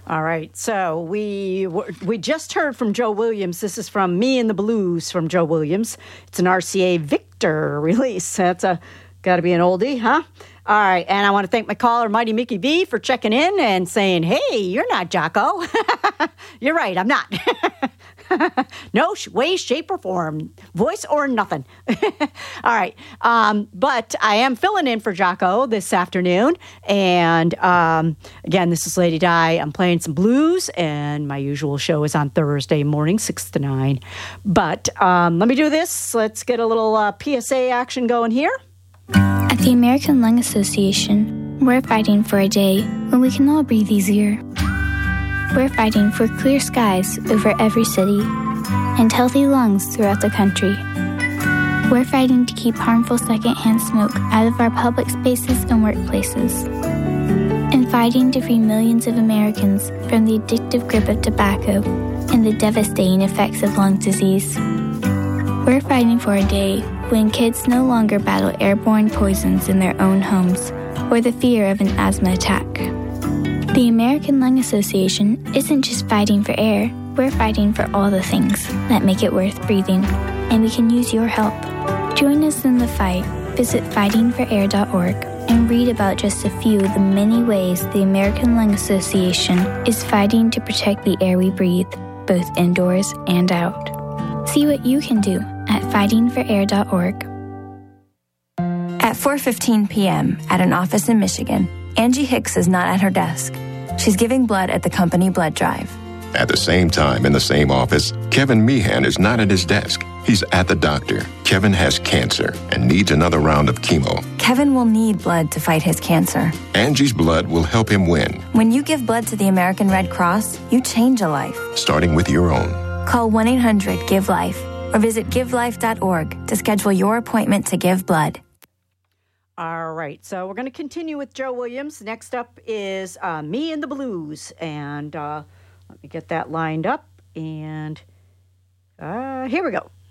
All right. So we just heard from Joe Williams. This is from Me and the Blues from Joe Williams. It's an RCA Victor release. That's got to be an oldie, huh? All right. And I want to thank my caller, Mighty Mickey B, for checking in and saying, hey, you're not Jocko. You're right. I'm not. No way, shape, or form. Voice or nothing. All right. But I am filling in for Jocko this afternoon. And again, this is Lady Di. I'm playing some blues, and my usual show is on Thursday morning, 6 to 9. But let me do this. Let's get a little PSA action going here. At the American Lung Association, we're fighting for a day when we can all breathe easier. We're fighting for clear skies over every city and healthy lungs throughout the country. We're fighting to keep harmful secondhand smoke out of our public spaces and workplaces. And fighting to free millions of Americans from the addictive grip of tobacco and the devastating effects of lung disease. We're fighting for a day when kids no longer battle airborne poisons in their own homes or the fear of an asthma attack. The American Lung Association isn't just fighting for air, we're fighting for all the things that make it worth breathing, and we can use your help. Join us in the fight. Visit fightingforair.org and read about just a few of the many ways the American Lung Association is fighting to protect the air we breathe, both indoors and out. See what you can do at fightingforair.org. At 4:15 p.m. at an office in Michigan, Angie Hicks is not at her desk. She's giving blood at the company blood drive. At the same time, in the same office, Kevin Meehan is not at his desk. He's at the doctor. Kevin has cancer and needs another round of chemo. Kevin will need blood to fight his cancer. Angie's blood will help him win. When you give blood to the American Red Cross, you change a life. Starting with your own. Call 1-800-GIVE-LIFE or visit givelife.org to schedule your appointment to give blood. All right, so we're going to continue with Joe Williams. Next up is Me and the Blues, and let me get that lined up, and here we go.